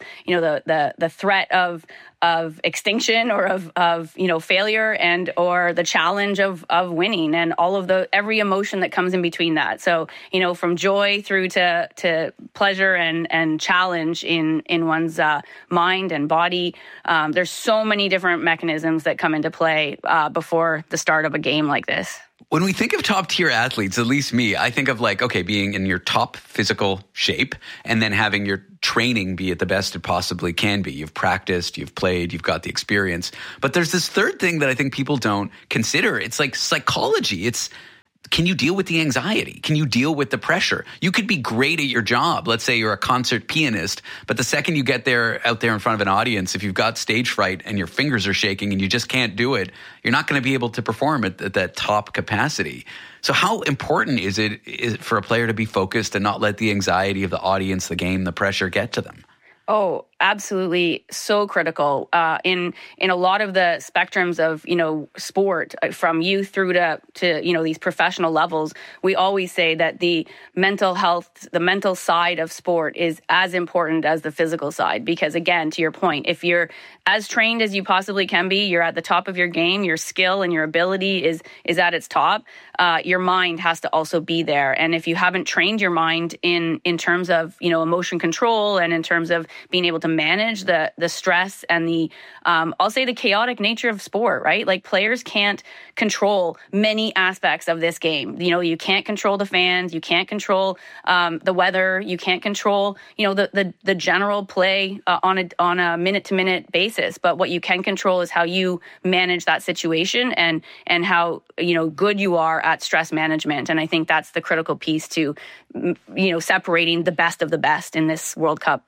the threat of extinction or of failure and or the challenge of winning, and all of every emotion that comes in between that. So, from joy through to pleasure and challenge in one's mind and body. There's so many different mechanisms that come into play before the start of a game like this. When we think of top tier athletes, at least me, I think of being in your top physical shape and then having your training be at the best it possibly can be. You've practiced, you've played, you've got the experience. But there's this third thing that I think people don't consider. It's like psychology. Can you deal with the anxiety? Can you deal with the pressure? You could be great at your job. Let's say you're a concert pianist, but the second you get out there in front of an audience, if you've got stage fright and your fingers are shaking and you just can't do it, you're not going to be able to perform at that top capacity. So how important is it for a player to be focused and not let the anxiety of the audience, the game, the pressure get to them? Oh, absolutely, so critical in a lot of the spectrums of sport, from youth through to these professional levels. We always say that the mental health, the mental side of sport is as important as the physical side, because again, to your point, if you're as trained as you possibly can be, you're at the top of your game, your skill and your ability is at its top. Your mind has to also be there, and if you haven't trained your mind in terms of emotion control and in terms of being able to manage the stress and the I'll say the chaotic nature of sport, right? Like, players can't control many aspects of this game. You can't control the fans, you can't control the weather, you can't control the general play on a minute to minute basis. But what you can control is how you manage that situation and how good you are at stress management. And I think that's the critical piece to separating the best of the best in this World Cup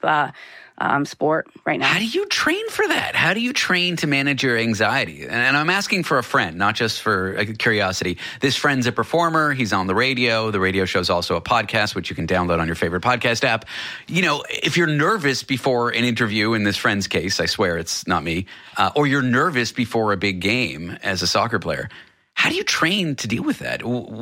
sport right now. How do you train for that? How do you train to manage your anxiety? And I'm asking for a friend, not just for curiosity. This friend's a performer. He's on the radio. The radio show's also a podcast, which you can download on your favorite podcast app. If you're nervous before an interview, in this friend's case, I swear it's not me, or you're nervous before a big game as a soccer player, how do you train to deal with that?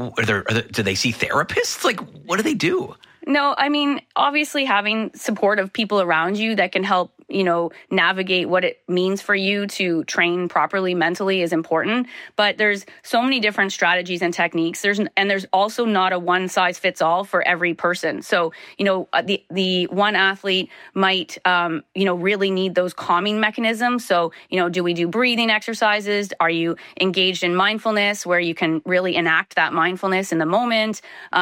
Do they see therapists? Like, what do they do? No, I mean, obviously having supportive people around you that can help, navigate what it means for you to train properly mentally is important. But there's so many different strategies and techniques. There's also not a one size fits all for every person. So, the one athlete might, really need those calming mechanisms. So, do we do breathing exercises? Are you engaged in mindfulness where you can really enact that mindfulness in the moment?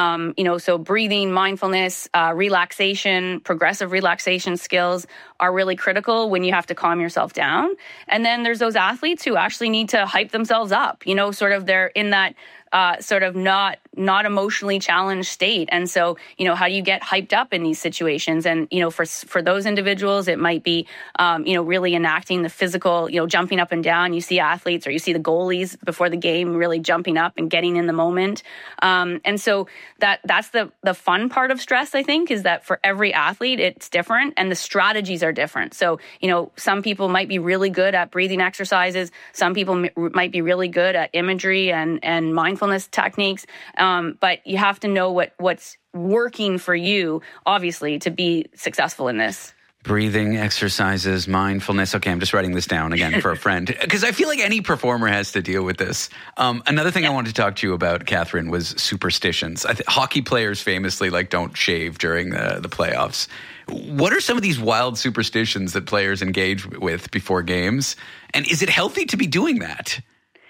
So breathing, mindfulness, relaxation, progressive relaxation skills are really critical when you have to calm yourself down. And then there's those athletes who actually need to hype themselves up, they're in that sort of not emotionally challenged state. And so, how do you get hyped up in these situations? And, for those individuals, it might be, really enacting the physical, jumping up and down. You see athletes or you see the goalies before the game really jumping up and getting in the moment. And so that's the fun part of stress, I think, is that for every athlete, it's different and the strategies are different. So, some people might be really good at breathing exercises. Some people might be really good at imagery and mindfulness techniques. But you have to know what's working for you, obviously, to be successful in this. Breathing exercises, mindfulness. Okay, I'm just writing this down again for a friend, because I feel like any performer has to deal with this. Another thing I wanted to talk to you about, Catherine, was superstitions. Hockey players famously don't shave during the playoffs. What are some of these wild superstitions that players engage with before games? And is it healthy to be doing that?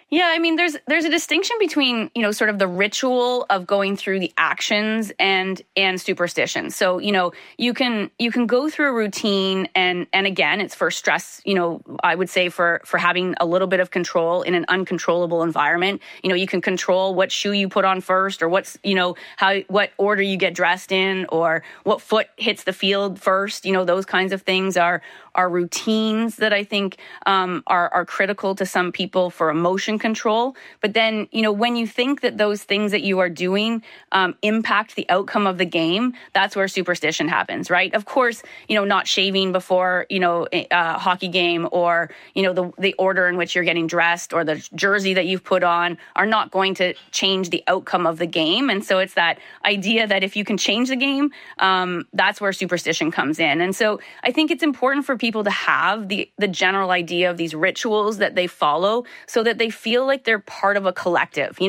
Yeah, I mean, there's a distinction between, sort of the ritual of going through the actions and superstition. So, you can go through a routine and again, it's for stress, I would say for having a little bit of control in an uncontrollable environment. You can control what shoe you put on first, or what order you get dressed in, or what foot hits the field first. Those kinds of things are routines that I think are critical to some people for emotion control. But then, when you think that those things that you are doing impact the outcome of the game, that's where superstition happens, right? Of course, not shaving before, a hockey game, or, the order in which you're getting dressed, or the jersey that you've put on are not going to change the outcome of the game. And so it's that idea that if you can change the game, that's where superstition comes in. And so I think it's important for people to have the general idea of these rituals that they follow, so that they feel like they're part of a collective.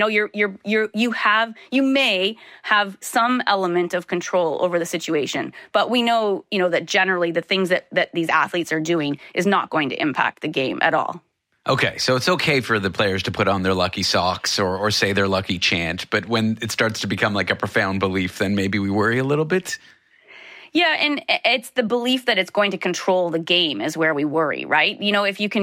You may have some element of control over the situation, but we know, that generally the things that these athletes are doing is not going to impact the game at all. Okay, so it's okay for the players to put on their lucky socks or say their lucky chant, but when it starts to become like a profound belief, then maybe we worry a little bit. Yeah, and it's the belief that it's going to control the game is where we worry, right? If you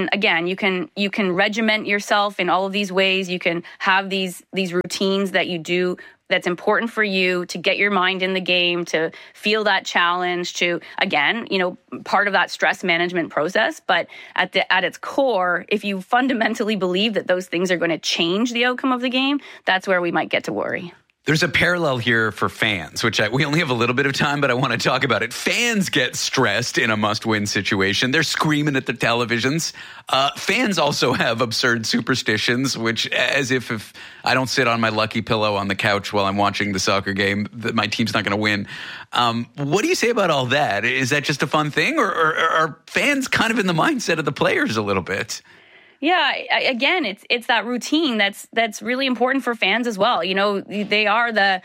can regiment yourself in all of these ways. You can have these routines that you do that's important for you to get your mind in the game, to feel that challenge, to, again, part of that stress management process. But at its core, if you fundamentally believe that those things are going to change the outcome of the game, that's where we might get to worry. There's a parallel here for fans, which we only have a little bit of time, but I want to talk about it. Fans get stressed in a must-win situation. They're screaming at the televisions. Fans also have absurd superstitions, which as if I don't sit on my lucky pillow on the couch while I'm watching the soccer game, that my team's not going to win. What do you say about all that? Is that just a fun thing, or are fans kind of in the mindset of the players a little bit? Yeah, again, it's that routine that's really important for fans as well. They are the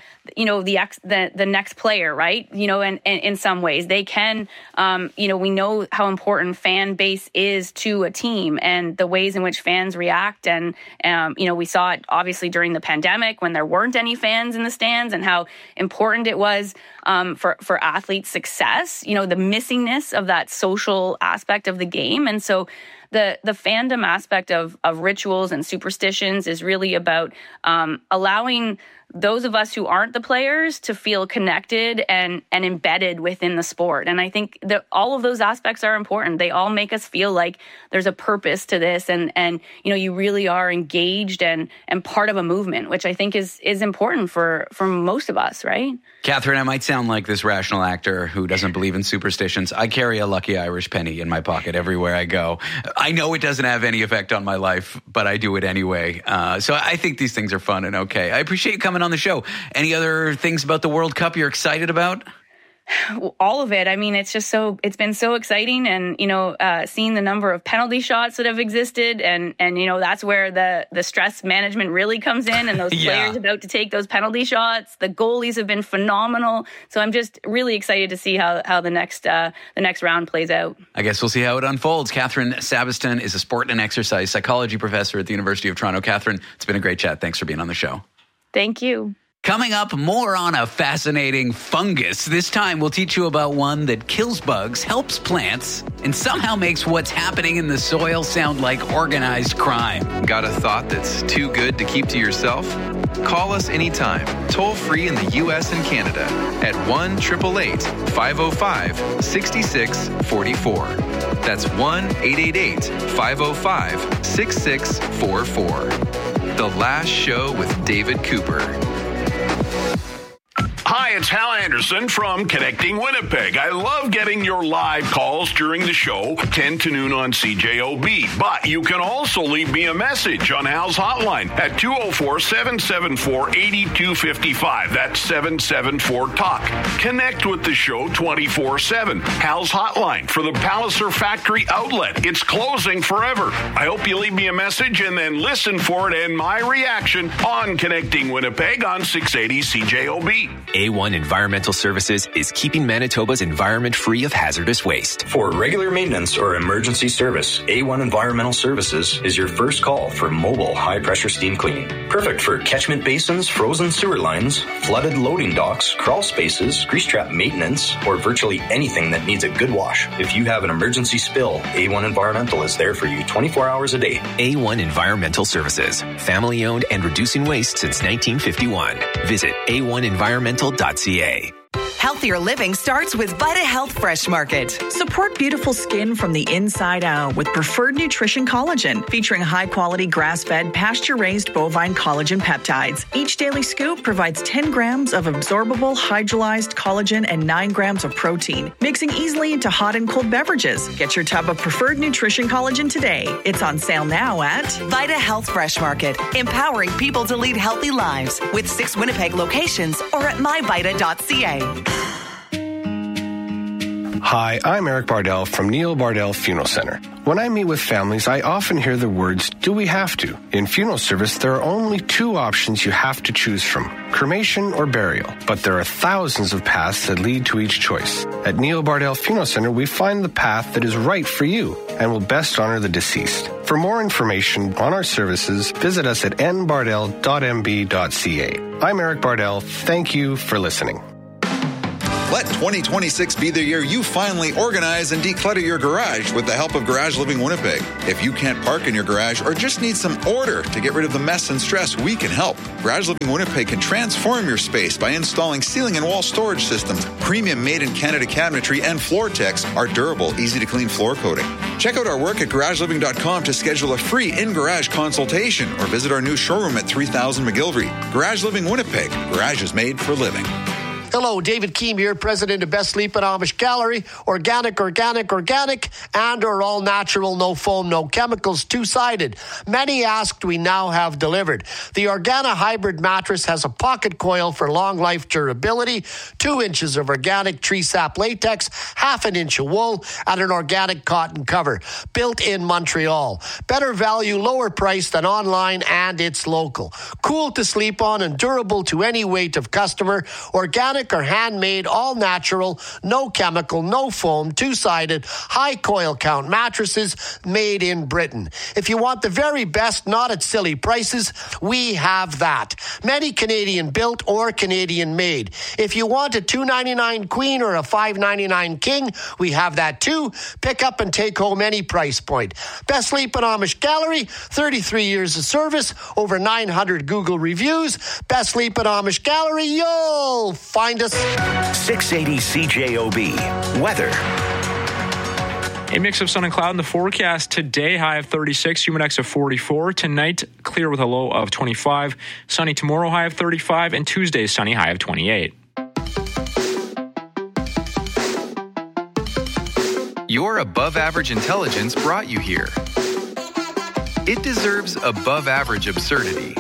next player, right? And in some ways they can, we know how important fan base is to a team and the ways in which fans react. And, we saw it obviously during the pandemic when there weren't any fans in the stands, and how important it was for athletes' success, the missingness of that social aspect of the game. And so the fandom aspect of rituals and superstitions is really about allowing those of us who aren't the players to feel connected and embedded within the sport. And I think that all of those aspects are important. They all make us feel like there's a purpose to this, and you really are engaged and part of a movement, which I think is important for most of us, right? Catherine, I might sound like this rational actor who doesn't believe in superstitions. I carry a lucky Irish penny in my pocket everywhere I go. I know it doesn't have any effect on my life, but I do it anyway. So I think these things are fun and okay. I appreciate you coming on the show. Any other things about the World Cup you're excited about? All of it. I mean, it's been so exciting, and, seeing the number of penalty shots that have existed, and that's where the stress management really comes in, and those players about to take those penalty shots. The goalies have been phenomenal. So I'm just really excited to see how the next round plays out. I guess we'll see how it unfolds. Catherine Sabiston is a sport and exercise psychology professor at the University of Toronto. Catherine, it's been a great chat. Thanks for being on the show. Thank you. Coming up, more on a fascinating fungus. This time, we'll teach you about one that kills bugs, helps plants, and somehow makes what's happening in the soil sound like organized crime. Got a thought that's too good to keep to yourself? Call us anytime, toll free in the U.S. and Canada at 1-888-505-6644. That's 1-888-505-6644. The Last Show with David Cooper. Hi, it's Hal Anderson from Connecting Winnipeg. I love getting your live calls during the show, 10 to noon on CJOB. But you can also leave me a message on Hal's hotline at 204-774-8255. That's 774-TALK. Connect with the show 24/7. Hal's hotline for the Palliser Factory outlet. It's closing forever. I hope you leave me a message and then listen for it and my reaction on Connecting Winnipeg on 680 CJOB. A1 Environmental Services is keeping Manitoba's environment free of hazardous waste. For regular maintenance or emergency service, A1 Environmental Services is your first call for mobile high-pressure steam cleaning. Perfect for catchment basins, frozen sewer lines, flooded loading docks, crawl spaces, grease trap maintenance, or virtually anything that needs a good wash. If you have an emergency spill, A1 Environmental is there for you 24 hours a day. A1 Environmental Services. Family-owned and reducing waste since 1951. Visit a1environmental.ca. Healthier living starts with Vita Health Fresh Market. Support beautiful skin from the inside out with Preferred Nutrition Collagen, featuring high-quality grass-fed, pasture-raised bovine collagen peptides. Each daily scoop provides 10 grams of absorbable hydrolyzed collagen and 9 grams of protein, mixing easily into hot and cold beverages. Get your tub of Preferred Nutrition Collagen today. It's on sale now at Vita Health Fresh Market, empowering people to lead healthy lives with 6 Winnipeg locations or at myvita.ca. Hi, I'm Eric Bardell from Neil Bardell Funeral Center. When I meet with families, I often hear the words, do we have to? In funeral service, there are only 2 options you have to choose from, cremation or burial. But there are thousands of paths that lead to each choice. At Neil Bardell Funeral Center, we find the path that is right for you and will best honor the deceased. For more information on our services, visit us at nbardell.mb.ca. I'm Eric Bardell. Thank you for listening. Let 2026 be the year you finally organize and declutter your garage with the help of Garage Living Winnipeg. If you can't park in your garage or just need some order to get rid of the mess and stress, we can help. Garage Living Winnipeg can transform your space by installing ceiling and wall storage systems, premium made-in-Canada cabinetry, and Floor-Tex, our durable, easy-to-clean floor coating. Check out our work at garageliving.com to schedule a free in-garage consultation or visit our new showroom at 3000 McGillivray. Garage Living Winnipeg. Garage is made for living. Hello, David Keem here, president of Best Sleep at Amish Gallery. Organic, and or all natural, no foam, no chemicals, two-sided. Many asked, we now have delivered. The Organa Hybrid mattress has a pocket coil for long life durability, 2 inches of organic tree sap latex, half an inch of wool, and an organic cotton cover. Built in Montreal. Better value, lower price than online, and it's local. Cool to sleep on and durable to any weight of customer. Organic or handmade, all natural, no chemical, no foam, two-sided, high coil count mattresses made in Britain. If you want the very best, not at silly prices, we have that. Many Canadian built or Canadian made. If you want a $2.99 queen or a $5.99 king, we have that too. Pick up and take home any price point. Best Sleep at Amish Gallery, 33 years of service, over 900 Google reviews. Best Sleep at Amish Gallery, you'll find us. 680 CJOB. Weather. A mix of sun and cloud in the forecast today, high of 36, humid index of 44. Tonight, clear with a low of 25. Sunny tomorrow, high of 35. And Tuesday, sunny, high of 28. Your above average intelligence brought you here. It deserves above average absurdity.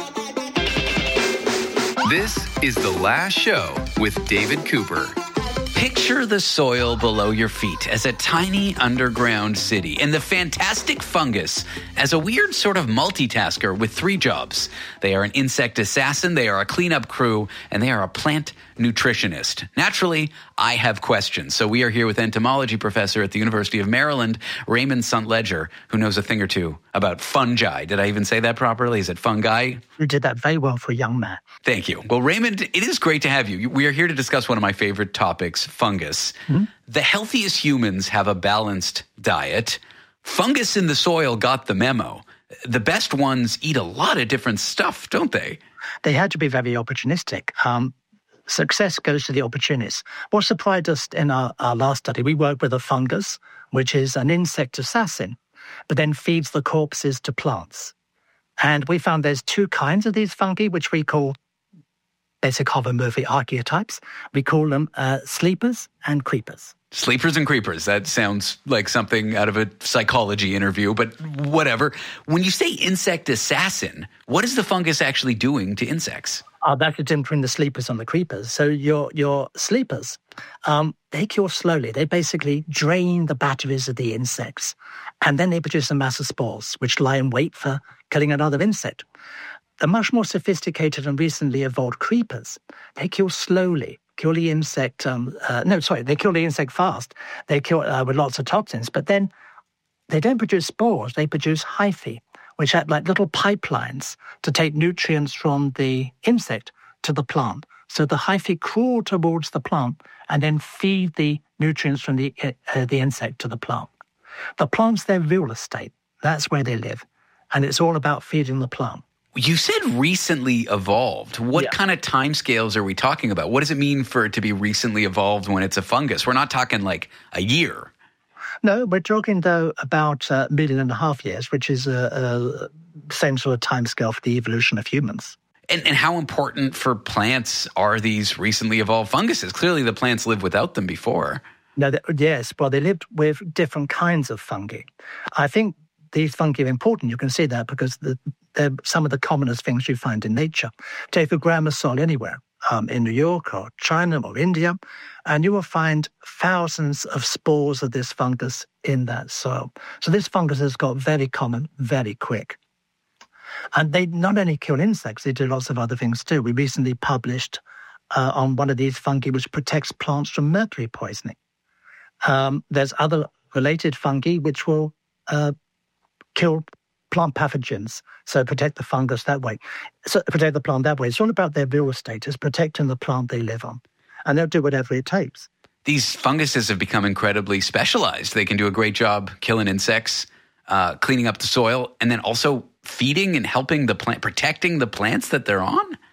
This is The Last Show with David Cooper. Picture the soil below your feet as a tiny underground city and the fantastic fungus as a weird sort of multitasker with 3 jobs. They are an insect assassin, they are a cleanup crew, and they are a plant nutritionist. Naturally, I have questions. So we are here with entomology professor at the University of Maryland, Raymond St-Ledger, who knows a thing or two about fungi. Did I even say that properly? Is it fungi? You did that very well for a young man. Thank you. Well, Raymond, it is great to have you. We are here to discuss one of my favorite topics, fungus. Mm-hmm. The healthiest humans have a balanced diet. Fungus in the soil got the memo. The best ones eat a lot of different stuff, don't they? They had to be very opportunistic. Success goes to the opportunists. What surprised us in our last study, we worked with a fungus, which is an insect assassin, but then feeds the corpses to plants. And we found there's 2 kinds of these fungi, which we call basic homomorphic archetypes. We call them sleepers and creepers. Sleepers and creepers. That sounds like something out of a psychology interview, but whatever. When you say insect assassin, what is the fungus actually doing to insects? That's the difference between the sleepers and the creepers. So your sleepers, they cure slowly. They basically drain the batteries of the insects, and then they produce a mass of spores, which lie in wait for killing another insect. The much more sophisticated and recently evolved creepers, they kill slowly. kill the insect. They kill the insect fast. They kill with lots of toxins, but then they don't produce spores. They produce hyphae, which act like little pipelines to take nutrients from the insect to the plant. So the hyphae crawl towards the plant and then feed the nutrients from the insect to the plant. The plant's their real estate. That's where they live. And it's all about feeding the plant. You said recently evolved. What kind of timescales are we talking about? What does it mean for it to be recently evolved when it's a fungus? We're not talking like a year. No, we're talking, though, about 1.5 million years, which is the same sort of timescale for the evolution of humans. And how important for plants are these recently evolved funguses? Clearly the plants lived without them before. No, yes. Well, they lived with different kinds of fungi. I think these fungi are important. You can see that because they're some of the commonest things you find in nature. Take a gram of soil anywhere, in New York or China or India, and you will find thousands of spores of this fungus in that soil. So this fungus has got very common, very quick. And they not only kill insects, they do lots of other things too. We recently published on one of these fungi which protects plants from mercury poisoning. There's other related fungi which will kill plant pathogens, so protect the fungus that way. So protect the plant that way. It's all about their real estate. It's protecting the plant they live on. And they'll do whatever it takes. These funguses have become incredibly specialized. They can do a great job killing insects, cleaning up the soil, and then also feeding and helping the plant, protecting the plants that they're on?